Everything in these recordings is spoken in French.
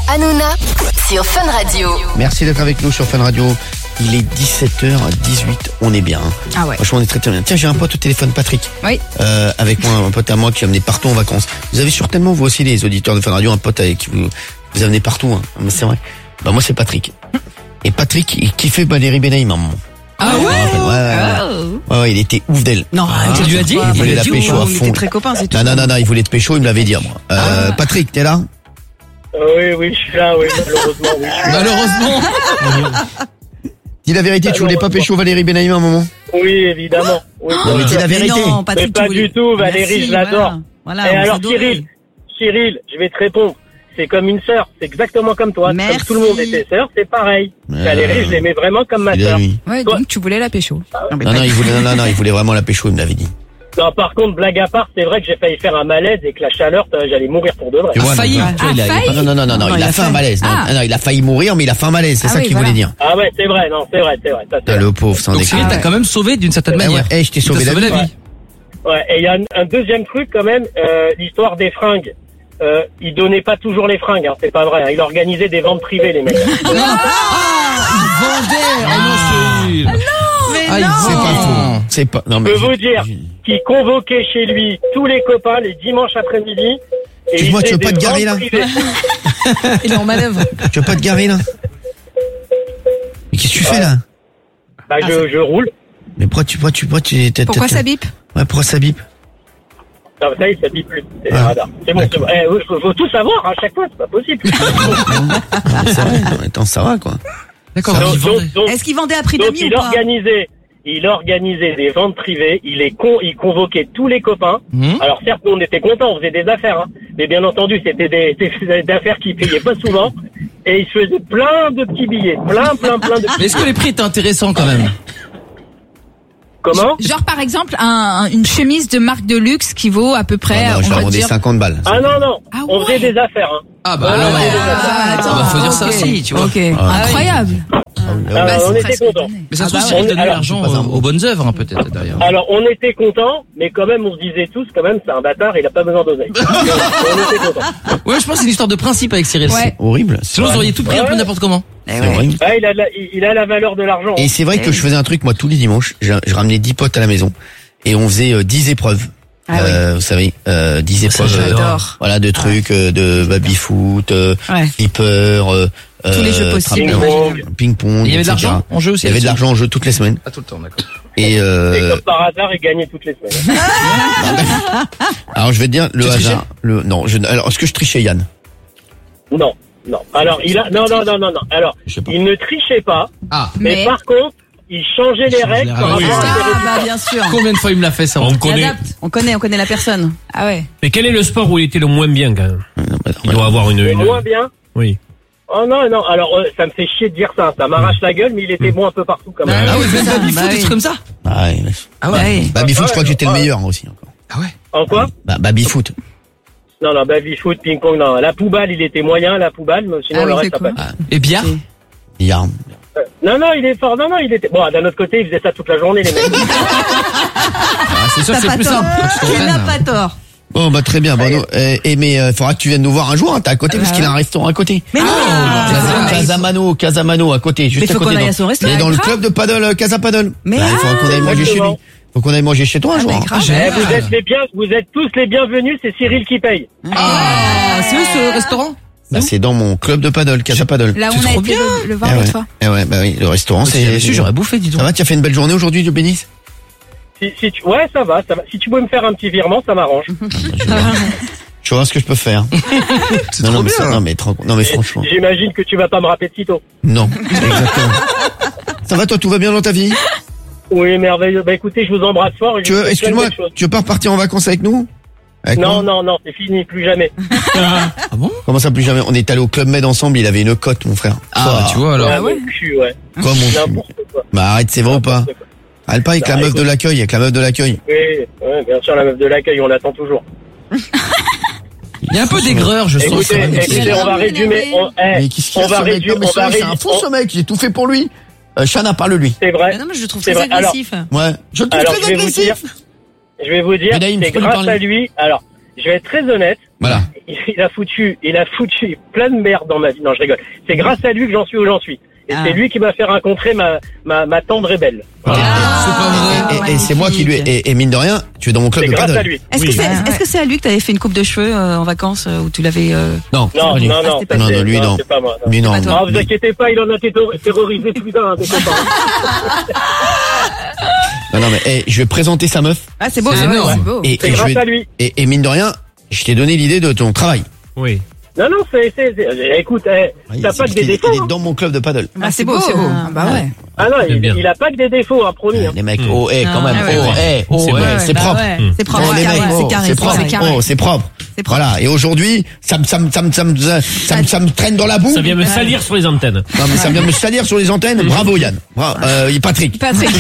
Hanouna sur Fun Radio. Merci d'être avec nous sur Fun Radio. Il est 17h18, on est bien. Ah ouais. Franchement, on est très très bien. Tiens, j'ai un pote au téléphone, Patrick. Oui. Avec moi, un pote à moi qui amené partout en vacances. Vous avez certainement, vous aussi, les auditeurs de Fun Radio, un pote avec qui vous amenez partout. Hein. Mais c'est vrai. Bah moi, c'est Patrick. Et Patrick, il kiffait Valérie Benaïm à un moment. Ah ouais. Ouais, il était ouf d'elle. Non, tu lui as dit. Il voulait la pécho à On fond. était très copains, c'est tout. Non, il voulait te pécho, il me l'avait dit à moi. Patrick, t'es là? Oui, je suis là, oui, malheureusement, oui. Malheureusement. Dis la vérité, tu voulais pas pécho Valérie Benaïm à un moment? Oui, évidemment. Oui, Non, mais dis la vérité. Mais non, mais Patrick, pas tu voulais- du tout, Valérie, Merci, je l'adore. Voilà, Et on alors, s'adorait. Cyril, je vais te répondre. C'est comme une sœur, c'est exactement comme toi. Merci. Comme tout le monde était sœur, c'est pareil. Ouais. Valérie, je l'aimais vraiment comme ma Il est sœur. lui. Ouais, donc tu voulais la pécho. Non, il voulait vraiment la pécho, il me l'avait dit. Non, par contre, blague à part, c'est vrai que j'ai failli faire un malaise et que la chaleur, j'allais mourir pour de vrai. Tu vois, Failli. non, Tu vois, il a- failli. non, il a fait un malaise. Non, il a failli mourir, mais il a fait un malaise. C'est Ah ça oui, qu'il voilà. voulait dire. Ah ouais, c'est vrai, non, c'est vrai. Ça, c'est T'as vrai. le pauvre, sans Donc déconner. Cyril, t'as quand même sauvé d'une certaine manière. Ouais, je t'ai sauvé la vie. Ouais, et il y a un deuxième truc quand même, l'histoire des fringues. Il donnait pas toujours les fringues, hein, c'est pas vrai. Hein. Il organisait des ventes privées, les mecs. Vendez. Mais Ah, il non. C'est pas faux. C'est pas. Non, Je mais peux vous dire qu'il convoquait chez lui tous les copains les dimanches après-midi. Et Excuse-moi, il tu veux faisait pas te des garer, ventes là privées. Il est en manœuvre. Tu veux pas te garer là? Mais qu'est-ce que tu fais là? Bah, je roule. Mais pourquoi Pourquoi ça bip? Ouais, pourquoi ça bip? Non, ça y est, ça dit plus. C'est Ah. le radar. C'est bon, c'est bon. Faut tout savoir à chaque fois, c'est pas possible. C'est vrai. Non, attends, ça va quoi. D'accord. Ça donc va. il vendait. Donc, Est-ce qu'il vendait à prix donc, d'amis ou pas? il organisait des ventes privées, il convoquait tous les copains. Mhm. Alors certes, nous on était contents, on faisait des affaires, hein. Mais bien entendu, c'était des affaires qui payaient pas souvent. Et il se faisait plein de petits billets, plein de Mais est-ce que les prix étaient intéressants quand même? Comment? Genre par exemple une chemise de marque de luxe qui vaut à peu près, Ah non, je on leur va vendais dire. 50 balles. Ah non, Ah on faisait ouais. des affaires, hein. Ah bah Voilà, alors. ouais. Bah, faut dire ça ok. aussi, tu vois. Ok, Ah, incroyable. Ah, Bah, on c'est était presque contents. donné. Mais ça se Ah trouve, bah Cyril ouais. donnait alors, l'argent c'est pas un aux bonnes œuvres, hein, peut-être derrière. Alors on était contents, mais quand même on se disait tous, quand même c'est un bâtard, il a pas besoin d'oseille. Donc, on était contents. Ouais, je pense que c'est une histoire de principe avec Cyril. Ouais. Horrible. Sinon, vous auriez tout pris un peu n'importe comment. C'est horrible. Ah, il a la valeur de l'argent. Et c'est vrai que je faisais un truc, moi, tous les dimanches. Je ramenais 10 potes à la maison. Et on faisait 10 épreuves. Ah oui. Vous savez, 10 épreuves. j'adore. Voilà, de trucs, de baby-foot, Ouais. flipper, Tous les jeux possibles. Ping-pong. ping-pong, Il y avait de etc. l'argent en jeu aussi. Il y avait de l'argent en jeu toutes les semaines. Pas tout le temps, d'accord. Et Et comme par hasard, il gagnait toutes les semaines. alors je vais te dire le Tu trichais hasard. Alors est-ce que je trichais, Yann? Non. Alors non. Alors, Je sais pas. il ne trichait pas, Ah, mais par contre, il changeait les changeait règles les par règles. rapport à ses Ah résultats. bah bien sûr. combien de fois il me l'a fait ça? On connaît. On connaît la personne. Ah ouais. Mais quel est le sport où il était le moins bien quand même? Non, bah, Il doit avoir Et une... moins bien. Oui. Oh non. Alors, ça me fait chier de dire ça m'arrache la gueule, mais il était bon un peu partout quand même. Ah oui, même Ça, baby-foot, bah des oui. trucs comme ça. Ah ouais. Ah ouais. Ouais. Baby-foot, je crois que j'étais le meilleur aussi encore. Ah ouais. En quoi? Baby-foot. Non, baby-foot, ping-pong, non. La poubelle, il était moyen, mais sinon Ah le oui, reste, c'est ça quoi? passe. Et billard? Billard. Non, il est fort. Non, il était... Bon, d'un autre côté, il faisait ça toute la journée, les mecs. Ah, c'est sûr, T'as c'est pas plus tort. simple. Tu n'as pas tort. Bon, bah, très bien, Bruno. Mais faudra que tu viennes nous voir un jour, hein, t'es à côté, parce qu'il a un restaurant à côté. Mais non. Casamano, à côté, juste Mais à faut côté. qu'on aille à son restaurant. Il est dans le Grave. club de paddle, Casa Paddle. Mais il faudra qu'on aille manger chez lui. Exactement. Faut qu'on aille manger chez toi un jour. mais hein. grave. Vous êtes tous les bienvenus, c'est Cyril qui paye. Ah, c'est où ce restaurant? Bah, c'est dans mon club de paddle, Casa Paddle. Là où C'est on a trop été bien. le voir Eh l'autre ouais. fois. Eh ouais, bah oui, le restaurant, Si j'avais su, j'aurais bouffé, dis donc. Ça va, tu as fait une belle journée aujourd'hui, Dieu bénisse? Ouais, ça va. Si tu pouvais me faire un petit virement, ça m'arrange. Je vais voir ce que je peux faire. C'est non, trop mais bien. non, mais franchement. J'imagine que tu vas pas me rappeler de sitôt. Non, exactement. Ça va, toi, tout va bien dans ta vie? Oui, merveilleux. Bah écoutez, je vous embrasse fort. et je vous souhaite plein de Excuse-moi, belles choses. tu veux pas repartir en vacances avec nous? Avec moi Non, c'est fini, plus jamais. Ah bon? Comment ça, plus jamais? On est allé au Club Med ensemble, il avait une cote, mon frère. Ah, bah, tu vois, alors. Ah ouais. Cul, ouais. Quoi, mon cul? N'importe quoi. Bah, arrête, c'est vrai ou pas? Arrête pas avec la Bah, meuf écoute. de l'accueil, Oui, ouais, bien sûr, la meuf de l'accueil, on l'attend toujours. Il y a un peu d'aigreur, je sens. sur la Écoutez, notice. on va résumer. Mais qu'est-ce qu'il y a, On va ce mec? réduire. Non, mais sérieux, c'est un fou, ce mec, j'ai tout fait pour lui. Chana, parle-lui. C'est vrai. Mais non, mais je le trouve C'est très vrai. Alors, agressif. Ouais. Je le trouve Alors, très je vais vous agressif. Je vais vous dire, Benaïm, c'est tu peux lui grâce parler. à lui. Alors, je vais être très honnête. Voilà. il a foutu plein de merde dans ma vie. Non, je rigole. C'est grâce à lui que j'en suis où j'en suis. Et c'est lui qui m'a fait rencontrer ma tendre et belle. Voilà. C'est pas vrai. Et c'est moi qui lui et mine de rien, tu es dans mon club C'est de grâce à paddle. lui. Est-ce que c'est à lui que t'avais fait une coupe de cheveux en vacances où tu l'avais Non, Non, lui. non, non. c'était pas Non, non, lui, non. C'est pas moi. Non. Lui, non. pas toi. Ah, vous inquiétez pas, il en a terrorisé plus d'un, des copains. Non, mais je vais présenter sa meuf. Ah, c'est beau, C'est c'est énorme. beau. Et C'est je grâce vais- à lui. et mine de rien, je t'ai donné l'idée de ton travail. Oui. Non, écoute, t'as pas que des défauts. Il est Hein. dans mon club de paddle. Ah, c'est beau, c'est beau. Bah ouais. Ah non, C'est bien. il a pas que des défauts, hein, promis. Hein. Les mecs, quand même, Ah, ouais, c'est propre. C'est propre, Oh, les mecs, c'est carré, c'est propre. C'est propre. C'est propre. Voilà. Et aujourd'hui, ça me traîne dans la boue. Ça vient me salir sur les antennes. Non, mais ça vient me salir sur les antennes. Bravo, Yann. Patrick. Patrick.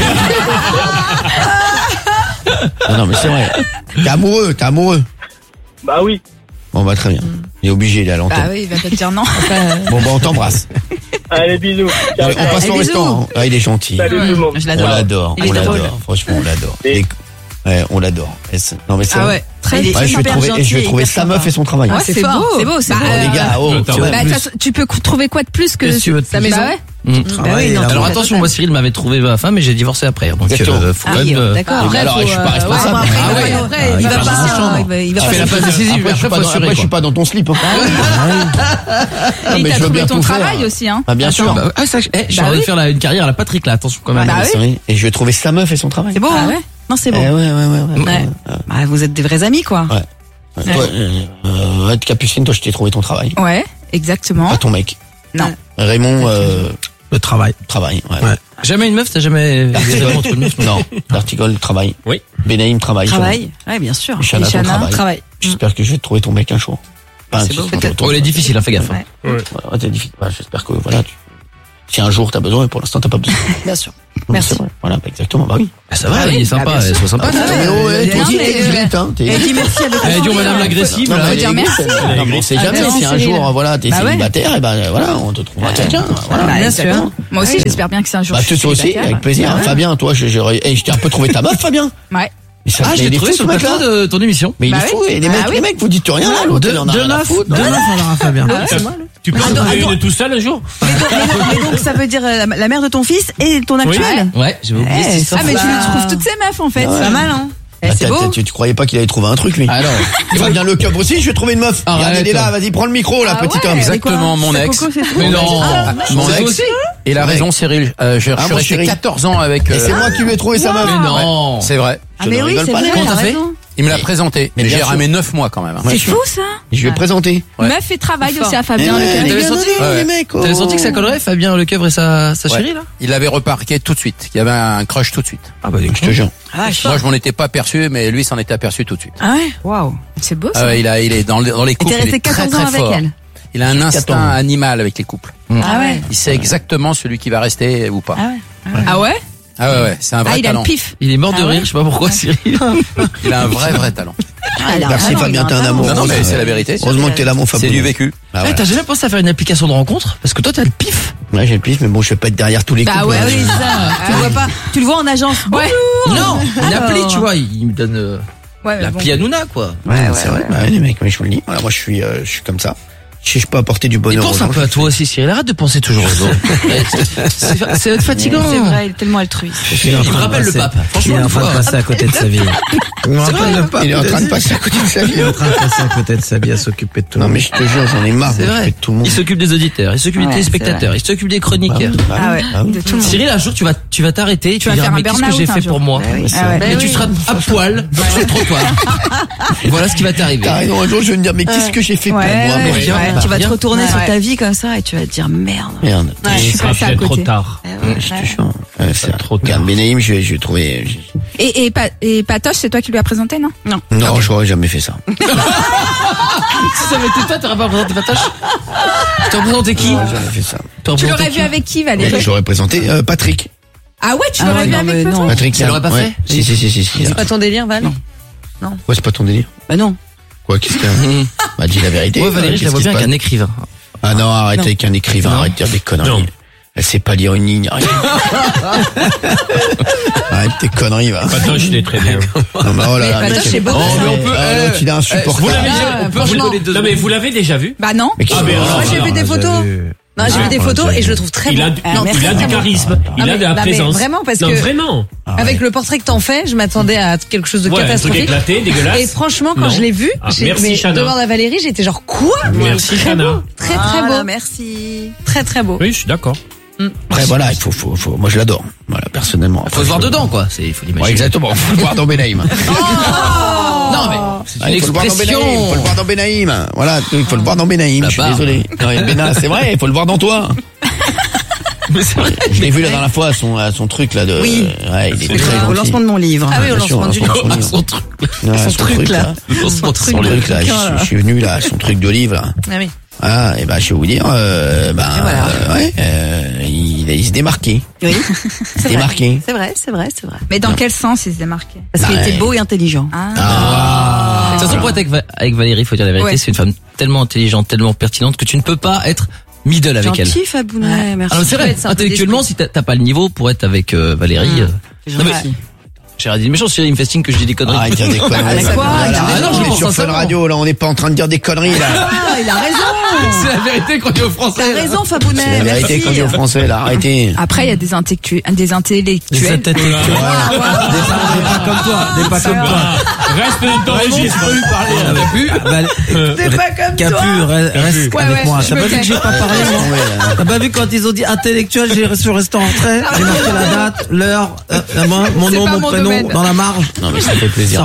Non, mais c'est vrai. T'es amoureux. Bah oui. Bon, bah, très bien. Il est obligé, il est à Bah l'antenne. oui, il va pas te dire non. Bon, bah, on t'embrasse. Allez, bisous. Ciao, On ciao. passe au Bisous. restaurant. Ah, il est gentil. Salut tout le monde. Je On l'adore. l'adore. Il est On drôle. l'adore. Franchement, on l'adore. Et- Ouais, on l'adore. Non, mais c'est Ah vrai. ouais. Très Il est Ouais, je vais hyper trouver, gentil et je vais et trouver hyper sa sympa. meuf et son travail. Ouais, c'est c'est beau, beau. c'est beau, c'est Bah, beau. Oh, les gars, oh, Attends. tu vois. Bah, de toute façon, tu peux trouver quoi de plus que Qu'est-ce que tu veux de sa plus maison? Bah ouais. Travail, oui, non, là. Alors attention, moi Cyril m'avait trouvé ma femme et j'ai divorcé après. Donc Exactement. faut Ah quand oui, même, d'accord. Mais alors, je suis pas responsable. Après, Ah ouais. il va Ah, pas, il va pas dans la chambre. il va Tu pas fais la passe décisive, Après, mais après, faut assurer, je suis quoi. pas dans ton slip. Hein. Et il mais t'a je veux trouvé bien ton tout faire. travail aussi, hein. Ah, bien sûr. Bah, ça, je suis en train de oui. faire une carrière à la Patrick là. Attention quand même. Bah oui. C'est vrai. Et je vais trouver sa meuf et son travail. C'est beau, Ah hein ouais. Non, c'est Eh beau. ouais. Ouais. Bah, vous êtes des vrais amis, quoi. Ouais. Toi, Capucine, toi, je t'ai trouvé ton travail. Ouais, exactement. Pas ton mec. Non. Raymond, Le travail. travail. Ouais. Ouais. Jamais une meuf, t'as jamais entre une meuf. Non. D'Artigol, travail. Oui. Benaïm, travail. Travail. Ouais, bien sûr. Chana, ton Chana, travail. Travail. J'espère que je vais te trouver ton mec un jour. Enfin, C'est beau. Oh, il est difficile, hein, fais gaffe. Ouais. Ouais, t'es difficile. Ouais, j'espère que, voilà, si un jour t'as besoin, mais pour l'instant t'as pas besoin. Bien sûr. Non, Merci. c'est vrai. Voilà, bah, exactement, bah oui. Ah, ça va, il est sympa, bien sûr. sois sympa. Ah, ouais. Mais oh, ouais, toi non, aussi, mais, t'es vite, hein. Et dis merci avec Elle dit oh madame l'agressive, Non, là. mais dire elle est merci. aigrie, celle-là. Non, mais on sait Ah, jamais merci, si un Cyril. jour, voilà, t'es Bah ouais. célibataire, et ben, voilà, on te trouvera quelqu'un. Voilà. Bah, Bien sûr. sûr. Moi aussi, j'espère bien que c'est un jour. Bah, je suis toi aussi, célibataire. avec plaisir. Ouais. Fabien, toi, je t'ai un peu trouvé ta meuf, Fabien. Ouais. Mais ça, Ah, je mais l'ai il est trouvé fou, sur ce le mec-là. plateau de ton émission. Mais il est Bah fou, oui. et les Bah mecs, oui. les mecs, vous dites rien, l'autre, il en a Deux rien à meufs, foutre. alors, Fabien. Tu peux en trouver une tout seul un jour? Mais donc, ça veut dire la mère de ton fils et ton actuel. Ouais, j'avais oublié cette histoire. Ah, mais tu lui trouves toutes ces meufs, en fait. Ah ouais. C'est pas mal, hein. Ah, C'est beau. tu croyais pas qu'il allait trouver un truc, lui? Alors, Fabien Le Cob aussi, je vais trouver une meuf. Arrête. Regarde, elle est là, vas-y, prends le micro, là, Ah petit ouais. homme. Exactement, mon C'est ex. Coco, c'est tout. mais non, Mon c'est ex. aussi. Il a Ouais. raison, Cyril. Je suis mon resté chéri. 14 ans avec. Et c'est moi qui lui ai trouvé sa meuf. Mais non. C'est vrai. Ah, Je mais ne oui, rigole c'est pas, vrai, les Comment t'as t'as fait raison. Il me l'a présenté. Mais Mais bien j'ai sûr. ramé 9 mois quand même. hein. Ouais, C'est je- fou, ça. Je lui ai présenté. Ouais. Meuf et travail Fort. aussi à Fabien. Eh ouais, Le T'avais regardez, senti les mecs, oh. T'avais senti que ça collerait, Fabien Lecoeuvre et sa Ouais. chérie, là? Il l'avait remarqué tout de suite. Il y avait un crush tout de suite. Ah, bah, Je te jure. Ah, Moi, je m'en étais pas aperçu, mais lui s'en était aperçu tout de suite. Ah ouais? Waouh. C'est beau, Ah ça. ouais, il est dans les Et couples. t'es Il resté est très 14 ans très avec fort. elle. Il a un 14 instinct ans. animal avec les couples. Ah ouais? Il sait exactement celui qui va rester ou pas. Ah ouais? Ah ouais? Ah ouais, c'est un vrai Ah, il a le talent. pif. Il est mort de Ah ouais. rire, je sais pas pourquoi, Cyril. Il a un vrai talent. Ah, il a Merci, un talent, Fabien, il a t'es un talent. amour. Non, non, mais c'est la vérité. Heureusement que t'es là, mon Fabien. C'est du vécu. Ah Ouais, ouais. t'as jamais pensé à faire une application de rencontre? Parce que toi, t'as le pif. Ouais, j'ai le pif, mais bon, je vais pas être derrière tous les Bah couples. ouais, hein. oui, ça. Tu le vois pas? Tu le vois en agence? Ouais. Non, une Alors. appli, tu vois, il me donne Ouais, mais bon. l'appli Hanouna, quoi. Ouais, c'est vrai. Bah, les mecs, mais je vous le dis. Voilà, moi, je suis comme ça. Je peux apporter du Et bonheur aux pense un gens. peu à toi aussi, Cyril. Arrête de penser toujours aux autres. C'est fatigant. C'est vrai, il est tellement altruiste. Il me rappelle le pape. hein. Il Franchement, est en une train de fois. passer à côté de sa vie. Il me rappelle le pape. Il est en train de passer à côté de sa vie. Il est en train de passer à côté de sa vie à s'occuper de tout le Non, monde. mais je te jure, j'en ai marre. C'est de vrai. m'occuper de tout le monde. Il s'occupe des auditeurs, il s'occupe des Ouais, téléspectateurs, il s'occupe des chroniqueurs. Ah ouais. Ah oui. De tout le monde. Cyril, un jour, tu vas t'arrêter, tu vas vas dire, faire un mais qu'est-ce que burn-out j'ai un fait jour. pour moi? Ah ouais. Ah ouais. Mais tu seras à poil sur le trottoir. Voilà ce qui va t'arriver. T'as raison, un jour, je vais me dire, mais qu'est-ce que j'ai fait pour moi? Ouais, Mais ouais, rien. ouais. Bah, Tu vas te rien. retourner sur Ouais. ta vie comme ça et tu vas te dire merde. Merde. Ouais, je suis C'est passée à trop côté. tard. Je te jure. C'est trop tard. Regarde, Benaïm, je vais trouver. Et Patoche, c'est toi qui lui as présenté, non? Non. Non, j'aurais jamais fait ça. Si ça avait été toi, t'aurais pas présenté Patoche? T'aurais présenté qui? J'aurais jamais fait ça. Tu l'aurais vu avec qui, Valérie? J'aurais présenté Patrick. Ah ouais, tu Ah l'aurais ouais, vu non, avec mais Patoche? non. Patrick, Tu l'aurais pas ouais. fait Si. C'est pas ton délire, Val? Ouais, c'est pas ton délire. Bah non. Quoi, qu'est-ce qu'il y a? Bah, dis la vérité. Ouais, Valérie, je la Qu'est-ce vois qui bien se avec passe un écrivain. Ah non, arrête avec un écrivain, Non. arrête de dire des conneries. Non. Elle sait pas lire une ligne, rien. Arrête tes conneries, va. Patoche, il est très bien. Non, mais oh là là. Mais Patoche, c'est beau. mais on peut, l'autre, il est insupportable. Vous l'avez on peut franchement. rigoler 2 Non, mais vous l'avez déjà vu? Bah non. Mais qui- Ah, mais alors, Moi, j'ai vu des photos. Non, j'ai vu des photos et je le trouve très Il beau. a, non, merci, il a du très beau. charisme, il Non, a de la non, mais présence. vraiment, parce non, que- vraiment. Avec le portrait que t'en fais, je m'attendais à quelque chose de Ouais, un truc catastrophique. éclaté, dégueulasse. Et franchement, quand Non. je l'ai vu, Ah, merci, mais Chana. devant la Valérie, j'étais genre quoi? Merci, Très Chana. beau, très très beau, merci. Très très beau. Oui, je suis d'accord. Après, voilà, il faut, moi je l'adore. Voilà, personnellement. Faut se voir dedans, quoi. Il faut l'imaginer. Ouais, exactement. Faut le voir dans Benaïm. Non, mais c'est une Il faut le voir dans expression. Benaïm. Faut le voir dans Benaïm. Voilà, il faut le voir dans Benaïm. Je suis Là-bas. désolé. Non, et Bénin, c'est vrai, il faut le voir dans toi. Mais c'est vrai. Je l'ai vu la dernière fois à son truc là de. Oui. Ouais, il était très Au gentil. lancement de mon livre. Ah oui, au Bien sûr, lancement du son livre. Son truc. Ouais, son truc là. Son truc. Son truc là, je suis venu là, son truc de livre là. Ah oui. Ah, et ben je vais vous dire, il se démarquait. Oui. Il se démarquait. C'est vrai, c'est vrai, c'est vrai. Mais dans quel sens il s'est marqué? Parce qu'il Ouais. était beau et intelligent. Ah. De toute façon, pour être avec Valérie, faut dire la vérité, Ouais. c'est une femme tellement intelligente, tellement pertinente que tu ne peux pas être middle avec elle. Gentil, Fabounet, merci. Alors c'est vrai, intellectuellement, si t'as pas le niveau pour être avec Valérie, C'est non, mais- gentil. j'ai dit méchant, Cyril, il me fait signe que je dis des conneries. Arrête de dire des conneries. Ah, quoi? Voilà. Il a raison. Ah non, Je on est pense sur Fun sincèrement. Radio, là, on n'est pas en train de dire des conneries, là. Ah, il a raison. C'est la vérité qu'on dit aux Français. T'as raison, Fabounet. C'est la vérité merci. qu'on dit aux Français, là, arrêtez. Après, il y a des intellectuels. Des pas comme toi, des pas comme toi. Reste dans ton registre. T'es pas comme Capu, toi. reste Ouais, avec ouais, moi. je T'as me pas vu que j'ai pas parlé, non? T'as pas vu quand ils ont dit intellectuel, je suis resté en retrait, j'ai marqué la date, l'heure, mon C'est nom, pas mon mon prénom, domaine. dans la marge. Non, mais ça fait plaisir.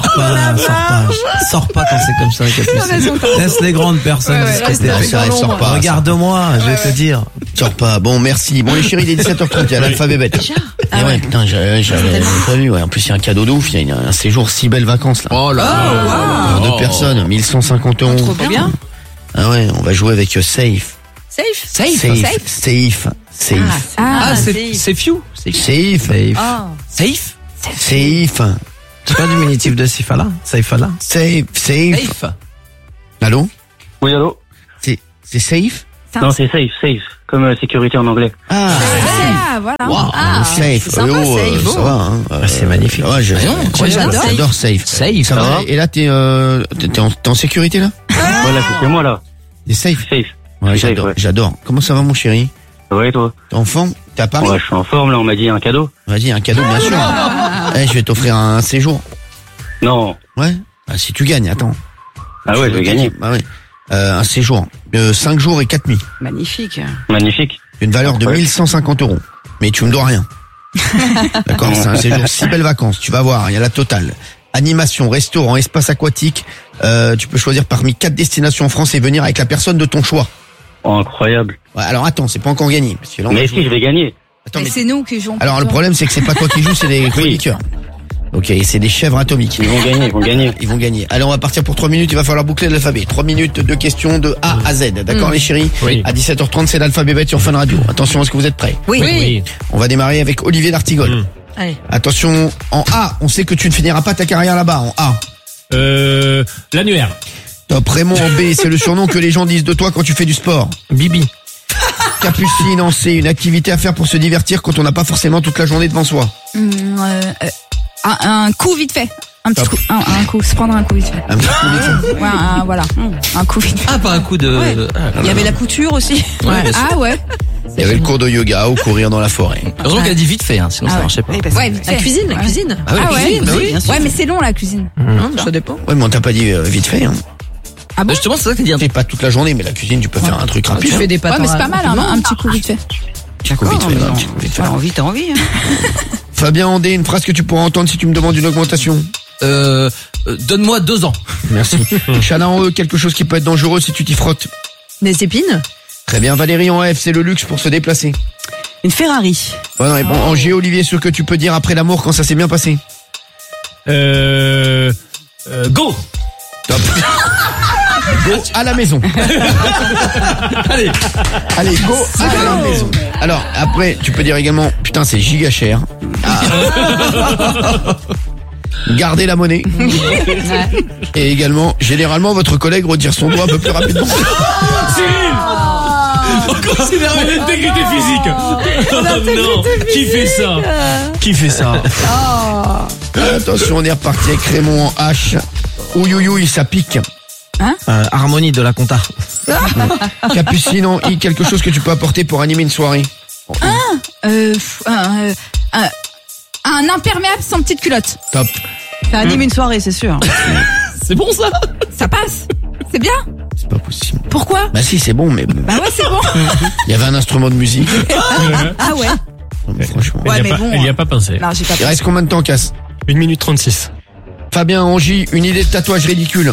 Sors pas quand c'est comme ça, Capu. Laisse les grandes personnes. Ouais, discuter. reste avec Ça, dans sort l'ombre. pas. Regarde-moi, je vais te dire. Sors pas. Bon, merci. Bon, les chéris, il est 17h30, il y a l'alphabet bête. Ah Et ouais, ouais. putain, j'avais pas vu, ouais. En plus, il y a un cadeau de ouf, il y a un séjour 6 belles vacances, là. Oh là. Pour deux personnes, 1150 €. Trop bien. Ah ouais, on va jouer avec Safe. Safe. Safe. Ah, C'est few. C'est Safe. Ah. safe. Safe. C'est pas diminutif de Sifala? Saifala? Safe. Safe. Allô? Oui, allô? C'est safe? Non, c'est safe, comme sécurité en anglais. Ah, Ah, voilà. wow, safe. c'est sympa, Safe. Ça va, hein. c'est magnifique. Ouais, Incroyable. j'adore Safe. Safe. Ça va. Et là, t'es en sécurité, là? Voilà, c'est moi, là. T'es safe? Safe. Ouais, Je suis safe, j'adore, ouais. j'adore. Comment ça va, mon chéri? Ouais, toi? T'es enfant? T'es à Paris? Ouais, je suis en forme, là, on m'a dit un cadeau. Vas-y, un cadeau, bien sûr. Je vais t'offrir un séjour. Non. Ouais? Bah, si tu gagnes, attends. Ah ouais, je vais gagner. Bah ouais. Un séjour de 5 jours et 4 nuits. Magnifique. Magnifique. Une valeur de Ouais. 1150 €. Mais tu me dois rien. D'accord? C'est un séjour 6 belles vacances. Tu vas voir, il y a la totale. Animation, restaurant, espace aquatique. Tu peux choisir parmi 4 destinations en France et venir avec la personne de ton choix. Oh, incroyable. Ouais, alors attends, c'est pas encore gagné. Parce que là, on va Mais jouer. si, je vais gagner. Attends, Mais mais- c'est nous qui jouons. Alors le problème, c'est que c'est pas toi qui joues, c'est les chroniqueurs. Ok, c'est des chèvres atomiques. Ils vont gagner, ils vont gagner. Ils vont gagner. Allez, on va partir pour 3 minutes. Il va falloir boucler l'alphabet. 3 minutes de questions de A à Z. D'accord, les chéris? Oui. À 17h30, c'est l'alphabet bête sur Fun Radio. Attention, est-ce que vous êtes prêts? Oui. On va démarrer avec Olivier d'Artigol. Allez. Attention, en A, on sait que tu ne finiras pas ta carrière là-bas. En A. L'annuaire. Top. Raymond en B, c'est le surnom que les gens disent de toi quand tu fais du sport. Bibi. Capucine en C, une activité à faire pour se divertir quand on n'a pas forcément toute la journée devant soi. Un coup vite fait. Un petit coup. Un coup. Se prendre un coup vite fait. Un petit coup vite fait. Ouais, voilà. Un coup vite fait. Ah, pas un coup de. Il y avait la couture aussi. Ouais, bien sûr. Ah ouais. Il y avait le cours de yoga ou courir dans la forêt. Heureusement qu'elle a dit vite fait, hein, sinon ça ouais. marchait pas. Ouais, vite La fait. cuisine, la Ouais. cuisine. Ah ouais, la Ah ouais, cuisine, bah oui. bien sûr. Ouais, mais c'est long la cuisine. Ça dépend. Ouais, mais on t'a pas dit vite fait. Hein. Ah bon? Justement, c'est ça que t'as dit. Tu fais pas toute la journée, mais la cuisine, tu peux faire un truc rapide. Tu fais des pâtes. Ouais, mais c'est pas mal, un petit coup vite fait. Petit coup vite fait, un petit coup vite fait. T'as envie, t'as envie. Fabien Andé, une phrase que tu pourras entendre si tu me demandes une augmentation. Donne-moi 2 ans. Merci. Chana en E, quelque chose qui peut être dangereux si tu t'y frottes. Des épines. Très bien. Valérie en F, c'est le luxe pour se déplacer. Une Ferrari. Bonne réponse. En G, Olivier, ce que tu peux dire après l'amour quand ça s'est bien passé. Go. Top. Go à la maison. Allez. Allez, go à la maison. Alors, après, tu peux dire également, putain, c'est giga cher. Gardez la monnaie. Et également, généralement, votre collègue retire son doigt un peu plus rapidement. Mon intégrité physique. Oh non, qui fait ça? Qui fait ça? Attention, on est reparti avec Raymond en H. Ouïouïouï, ça pique. Harmonie de la compta. Capucine en I, quelque chose que tu peux apporter pour animer une soirée. Un imperméable sans petite culotte. Top. Ça anime une soirée, c'est sûr. C'est bon ça? Ça passe. C'est bien. C'est pas possible. Pourquoi? Bah si, c'est bon, mais Bah ouais, c'est bon. il y avait un instrument de musique. Ah ouais. Non, mais franchement. Ouais, mais Elle y a bon. pas pensé. Non, j'ai pas Il reste combien de temps, Casse? 1 minute 36. Fabien en J, une idée de tatouage ridicule.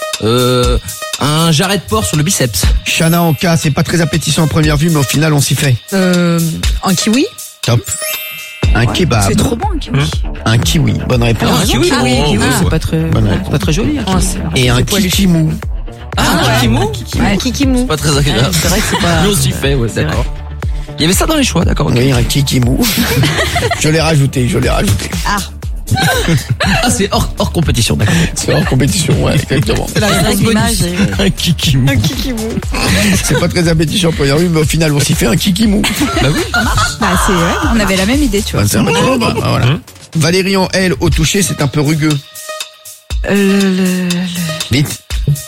Un jarret de porc sur le biceps. Chana en K, c'est pas très appétissant en première vue, mais au final, on s'y fait. Un kiwi. Top. Un kebab. C'est trop bon, un kiwi. Un kiwi. Bonne réponse. Ah, kiwi. Kiwi, c'est pas très, Bonne réponse. pas très joli. Hein. Et un kikimou. Un kikimou? Ouais, kikimou. Pas très agréable. C'est vrai que c'est pas. Mais on s'y fait, ouais, d'accord. Il y avait ça dans les choix, d'accord. Ok. Oui, un kikimou. Je l'ai rajouté. Ah, c'est hors compétition, d'accord. C'est hors compétition, ouais, exactement. C'est la vraie image. Un kikimou. C'est pas très appétissant en première vue, mais au final, on s'y fait un kikimou. Bah oui. Bah c'est ouais. On avait la même idée, tu vois. Bah, c'est un peu- bah, voilà. Valérie en L, au toucher, c'est un peu rugueux. Vite.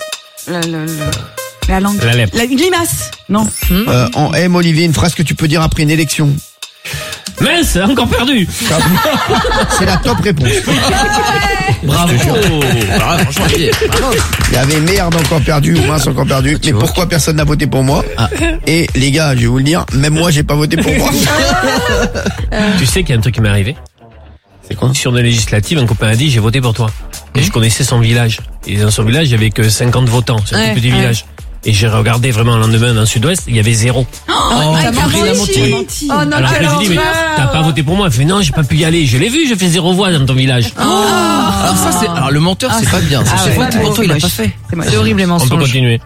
La langue. La lèpre. Une limace. Non. En M, Olivier, une phrase que tu peux dire après une élection. Mince, encore perdu. Top. C'est la top réponse. Bravo. Ah, franchement, Olivier. Il y avait merde encore perdu ou mince encore perdu. Mais pourquoi personne n'a voté pour moi? Et les gars, je vais vous le dire, même moi j'ai pas voté pour moi. Tu sais qu'il y a un truc qui m'est arrivé? C'est quoi? Sur une législative, un copain a dit j'ai voté pour toi. Et je connaissais son village. Et dans son village, il y avait que 50 votants. C'est un tout petit village. Et j'ai regardé vraiment le lendemain dans le sud-ouest, il y avait 0. Oh, t'as menti. Oh non, Alors après, je lui dis, mais t'as pas voté pour moi? Il fait, non, j'ai pas pu y aller. Je l'ai vu, j'ai fait 0 voix dans ton village. Alors ça, c'est, alors le menteur, c'est pas bien. Ah C'est ouais, pas pour toi, il a pas fait. C'est horrible les On peut mensonges. continuer.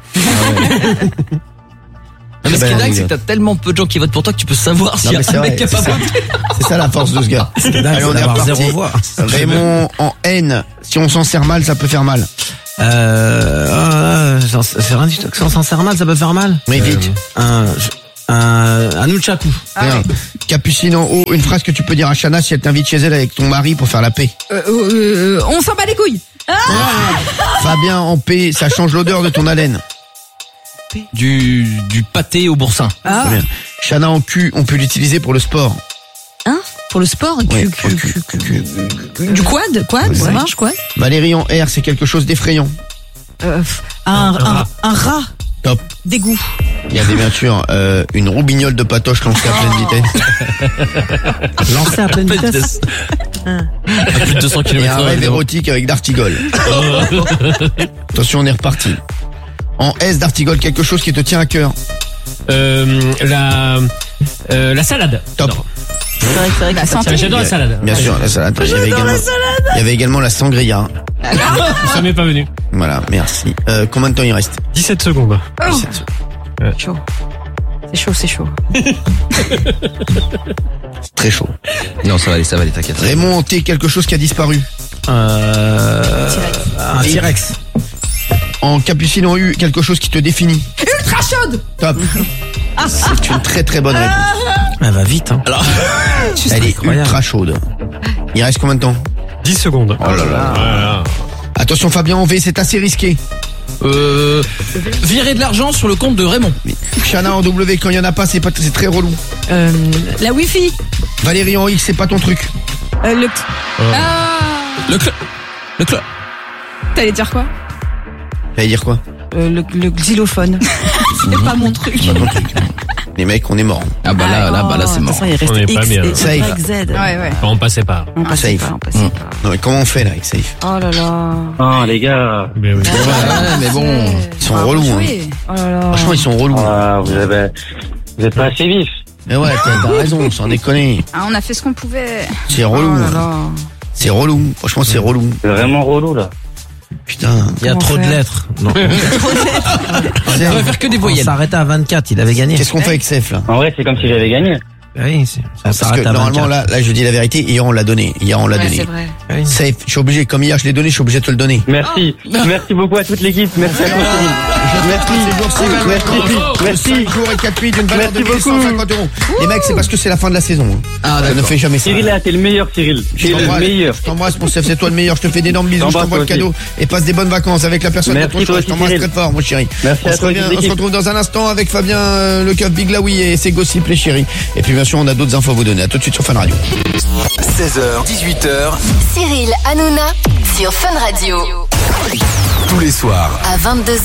Non, mais ce qui est belle dingue, c'est que anecdote. t'as tellement peu de gens qui votent pour toi que tu peux savoir s'il y a mais c'est un mec vrai, qui a c'est pas ça. voté. C'est ça la force de ce gars. Dingue, Allez, on c'est est d'avoir reparti. 0 voix. Raymond en N, si on s'en sert mal, ça peut faire mal. C'est rien du tout. Si on s'en sert mal, ça peut faire mal. Mais vite. Un nunchaku. Bien. Capucine en haut, une phrase que tu peux dire à Chana si elle t'invite chez elle avec ton mari pour faire la paix. On s'en bat les couilles. Fabien en P, ça change l'odeur de ton haleine. Du pâté au boursin. Très bien. Chana en Q, on peut l'utiliser pour le sport. Hein? Pour le sport? Ouais, Du quad? Quad? Ça marche, quad? Valérie en R, c'est quelque chose d'effrayant. Un rat. Top. D'égout. Il y avait bien sûr une roubignole de patoche lancée à pleine vitesse. Lancé à pleine vitesse. À plus de 200 Et km/h. un rêve érotique avec d'Artigol. Attention, on est reparti. En S d'Artigol, quelque chose qui te tient à cœur. La salade. Top. C'est vrai La santé. J'adore la salade. Bien sûr, la salade. Il y avait également la sangria. Ça m'est pas venu. Voilà, merci. Combien de temps il reste? 17 secondes. 17 secondes. Chaud. C'est chaud. C'est très chaud. Non, ça va aller, t'inquiète. Raymond en T, quelque chose qui a disparu. Un T-Rex. En Capucine en U, quelque chose qui te définit. Ultra chaude. Top. C'est une très très bonne réponse. Elle va vite, hein. Elle est incroyable. ultra chaude. Il reste combien de temps? 10 secondes. Oh là là. Voilà. Attention Fabien en V, c'est assez risqué. Virer de l'argent sur le compte de Raymond. Chana en W, quand il y en a pas, c'est très relou. La Wi-Fi. Valérie en X, c'est pas ton truc. Le Le T'allais dire quoi? T'allais dire quoi? le xylophone. C'est pas mon truc. C'est pas ton truc. Les mecs, on est morts. Ah bah là, c'est De toute mort. façon, il reste On est pas X bien. et Safe. Y, Z. Ouais. On passait pas. On passait Safe. pas, on passait pas. Non mais comment on fait là avec Safe? Oh là là. Ah, les gars. Mais oui. Ouais, mais bon. Ils sont relous. Hein. Oui. Oh là là. Franchement, ils sont relous. Ah, vous êtes pas assez vif. Mais ouais, t'as raison, sans déconner. Ah, on a fait ce qu'on pouvait. C'est Oh relou. là hein. là. C'est relou. Franchement, c'est relou. C'est vraiment relou, là. Putain. Il y a Comment trop de faire lettres. Non. On va faire que des On voyelles. s'arrêtait à 24, il avait gagné. Qu'est-ce qu'on fait avec Safe là? En vrai, c'est comme si j'avais gagné. Oui, ça Parce s'arrête que à normalement, 24. là, je dis la vérité, hier on l'a donné. Hier on l'a donné. C'est vrai. Oui. Safe. Je suis obligé, comme hier je l'ai donné, je suis obligé de te le donner. Merci. Merci beaucoup à toute l'équipe. Merci à toi, Cyril. Merci. 5 jours et 4 nuits d'une valeur de Merci beaucoup. 1150 €. Les mecs, c'est parce que c'est la fin de la saison. Ah, Ne d'accord. fais jamais ça. Cyril, t'es le meilleur, Cyril. Je T'es le t'embrasse. meilleur. Je t'embrasse, mon chef, c'est toi le meilleur. Je te fais d'énormes bisous, je T'embrasse, t'envoie le toi cadeau et passe des bonnes vacances avec la personne de Merci, ton choix. toi Je t'embrasse aussi, très Cyril. fort, mon chéri. Merci à toi, on se retrouve dans un instant avec Fabien Le Keuf Big Laoui et ses gossips, les chéris. Et puis bien sûr, on a d'autres infos à vous donner. À tout de suite sur Fun Radio. 16h, 18h, Cyril Hanouna sur Fun Radio. tous les soirs. À 22h.